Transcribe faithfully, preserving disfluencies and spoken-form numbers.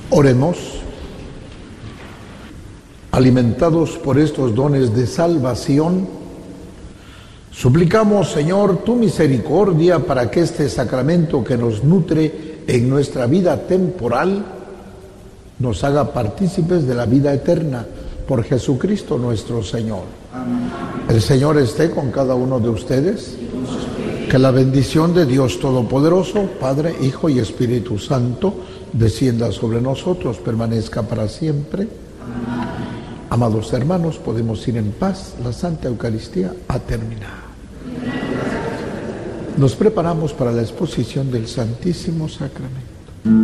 Oremos. Alimentados por estos dones de salvación, suplicamos, Señor, tu misericordia para que este sacramento que nos nutre en nuestra vida temporal nos haga partícipes de la vida eterna por Jesucristo nuestro Señor. Amén. El Señor esté con cada uno de ustedes. Que la bendición de Dios Todopoderoso, Padre, Hijo y Espíritu Santo, descienda sobre nosotros, permanezca para siempre. Amén. Amados hermanos, podemos ir en paz. La Santa Eucaristía ha terminado. Nos preparamos para la exposición del Santísimo Sacramento.